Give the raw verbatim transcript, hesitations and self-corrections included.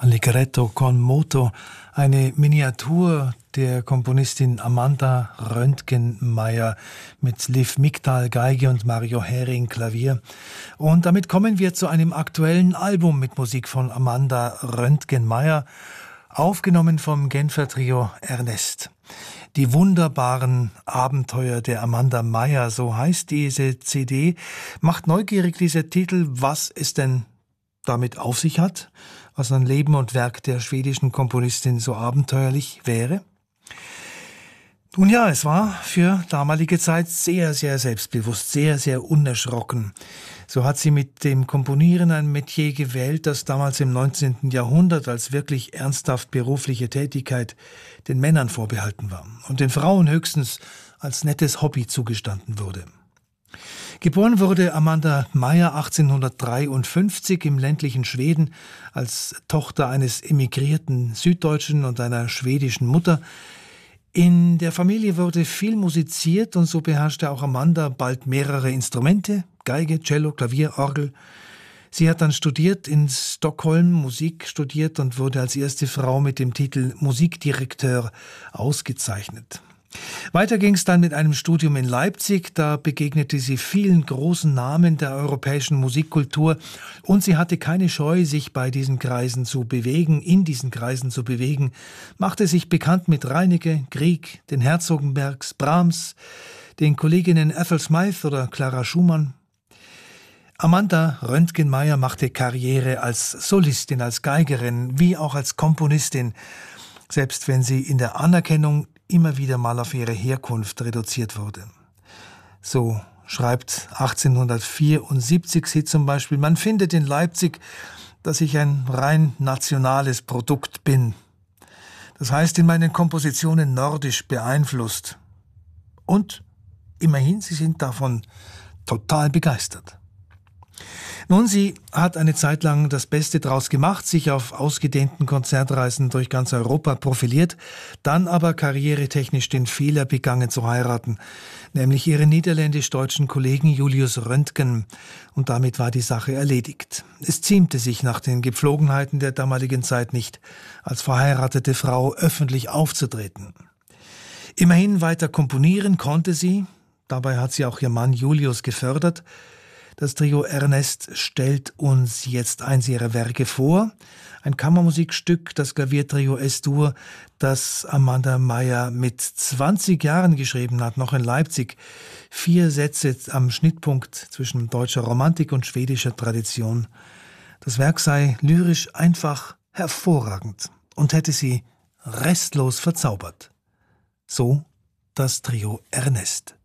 Allegretto con moto, eine Miniatur der Komponistin Amanda Röntgenmeier mit Liv Migdal Geige und Mario Hering Klavier. Und damit kommen wir zu einem aktuellen Album mit Musik von Amanda Röntgenmeier, aufgenommen vom Genfer Trio Ernest. Die wunderbaren Abenteuer der Amanda Meier, so heißt diese C D, macht neugierig dieser Titel, was es denn damit auf sich hat, was an Leben und Werk der schwedischen Komponistin so abenteuerlich wäre. Nun ja, es war für damalige Zeit sehr, sehr selbstbewusst, sehr, sehr unerschrocken. So hat sie mit dem Komponieren ein Metier gewählt, das damals im neunzehnten Jahrhundert als wirklich ernsthaft berufliche Tätigkeit den Männern vorbehalten war und den Frauen höchstens als nettes Hobby zugestanden wurde. Geboren wurde Amanda Meier achtzehnhundertdreiundfünfzig im ländlichen Schweden als Tochter eines emigrierten Süddeutschen und einer schwedischen Mutter. In der Familie wurde viel musiziert und so beherrschte auch Amanda bald mehrere Instrumente, Geige, Cello, Klavier, Orgel. Sie hat dann studiert in Stockholm, Musik studiert und wurde als erste Frau mit dem Titel Musikdirekteur ausgezeichnet. Weiter ging es dann mit einem Studium in Leipzig, da begegnete sie vielen großen Namen der europäischen Musikkultur und sie hatte keine Scheu, sich bei diesen Kreisen zu bewegen, in diesen Kreisen zu bewegen, machte sich bekannt mit Reinecke, Grieg, den Herzogenbergs, Brahms, den Kolleginnen Ethel Smythe oder Clara Schumann. Amanda Röntgenmeier machte Karriere als Solistin, als Geigerin, wie auch als Komponistin, selbst wenn sie in der Anerkennung immer wieder mal auf ihre Herkunft reduziert wurde. So schreibt achtzehnhundertvierundsiebzig sie zum Beispiel: Man findet in Leipzig, dass ich ein rein nationales Produkt bin. Das heißt, in meinen Kompositionen nordisch beeinflusst. Und immerhin, sie sind davon total begeistert. Nun, sie hat eine Zeit lang das Beste draus gemacht, sich auf ausgedehnten Konzertreisen durch ganz Europa profiliert, dann aber karrieretechnisch den Fehler begangen zu heiraten, nämlich ihren niederländisch-deutschen Kollegen Julius Röntgen. Und damit war die Sache erledigt. Es ziemte sich nach den Gepflogenheiten der damaligen Zeit nicht, als verheiratete Frau öffentlich aufzutreten. Immerhin weiter komponieren konnte sie, dabei hat sie auch ihr Mann Julius gefördert. Das Trio Ernest stellt uns jetzt eins ihrer Werke vor, ein Kammermusikstück, das Klaviertrio S-Dur, das Amanda Meier mit zwanzig Jahren geschrieben hat, noch in Leipzig. Vier Sätze am Schnittpunkt zwischen deutscher Romantik und schwedischer Tradition. Das Werk sei lyrisch einfach hervorragend und hätte sie restlos verzaubert. So das Trio Ernest.